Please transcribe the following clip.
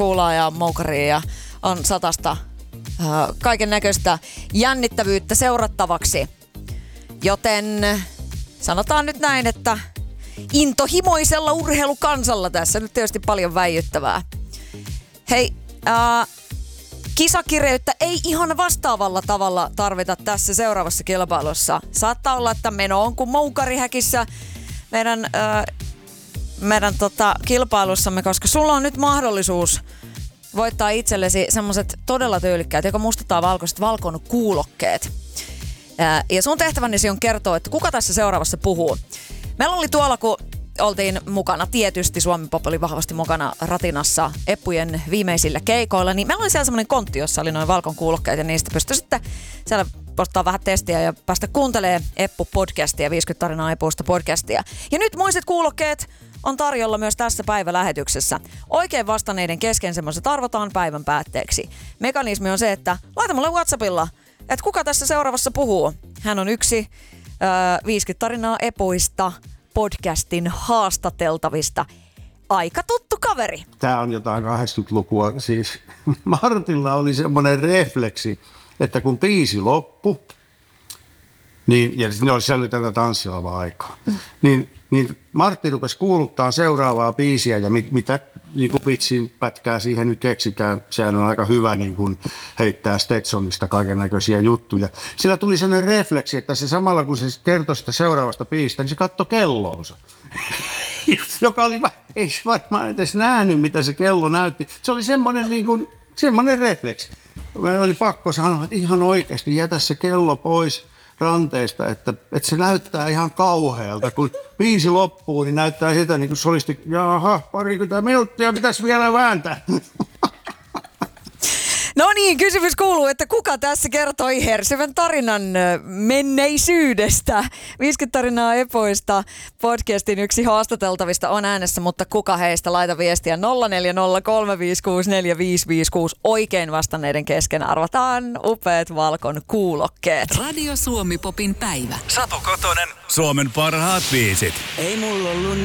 kuulaa ja moukaria ja on satasta kaiken näköistä jännittävyyttä seurattavaksi. Joten sanotaan nyt näin, että intohimoisella urheilukansalla tässä nyt tietysti paljon väijyttävää. Hei, kisakireyttä ei ihan vastaavalla tavalla tarvita tässä seuraavassa kilpailussa. Saattaa olla, että meno on kuin moukarihäkissä meidän kilpailussamme, koska sulla on nyt mahdollisuus voittaa itsellesi semmoset todella tyylikkäät, joka muistuttaa valkoiset valkon kuulokkeet. Ja sun tehtävännesi on kertoa, että kuka tässä seuraavassa puhuu. Meillä oli tuolla, kun oltiin mukana, tietysti Suomi Pop oli vahvasti mukana ratinassa Eppujen viimeisillä keikoilla, niin meillä oli siellä semmoinen kontti, jossa oli noin valkon kuulokkeet ja niistä pystyi sitten siellä ottaa vähän testiä ja päästä kuuntelemaan Eppu-podcastia, 50 tarinaa Epuista podcastia. Ja nyt muistet kuulokkeet on tarjolla myös tässä päivälähetyksessä. Oikein vastanneiden kesken semmoiset arvotaan päivän päätteeksi. Mekanismi on se, että laita mulle WhatsAppilla, että kuka tässä seuraavassa puhuu. Hän on yksi 50 tarinaa Epuista podcastin haastateltavista. Aika tuttu kaveri. Tämä on jotain 80-lukua. Siis Martilla oli semmoinen refleksi, että kun biisi loppui, niin, ja ne olisi säilynyt tätä tanssilavaa aikaa, niin Martti rupesi kuuluttaa seuraavaa biisiä ja mitä niin kuin vitsin pätkää siihen nyt keksitään. Sehän on aika hyvä niin kuin heittää Stetsonista kaiken näköisiä juttuja. Sillä tuli sellainen refleksi, että se samalla kun se kertoi sitä seuraavasta biisistä, niin se katsoi kelloonsa. Joka oli, ei varmaan edes nähnyt, mitä se kello näytti. Se oli semmoinen, niin kuin, semmoinen refleksi. Meillä oli pakko sanoa, että ihan oikeasti jätä se kello pois ranteesta, että se näyttää ihan kauhealta. Kun biisi loppuu, niin näyttää sitä niin kuin solisti, jaha, 20 minuuttia pitäisi vielä vääntää. No niin, kysymys kuuluu, että kuka tässä kertoi hersyvän tarinan menneisyydestä? 50 tarinaa Epoista podcastin yksi haastateltavista on äänessä, mutta kuka heistä? Laita viestiä 0403564556. Oikein vastanneiden kesken arvataan upeat valkon kuulokkeet. Radio Suomi Popin päivä. Satu Kotonen, Suomen parhaat biisit. Ei mulla ollut